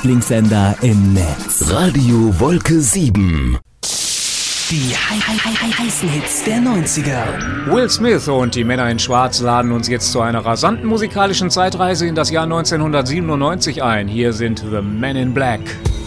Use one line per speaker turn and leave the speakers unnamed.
Lieblingssender im Netz.
Radio Wolke 7.
Die heißen Hits der 90er.
Will Smith und die Männer in Schwarz laden uns jetzt zu einer rasanten musikalischen Zeitreise in das Jahr 1997 ein. Hier sind The Men in Black.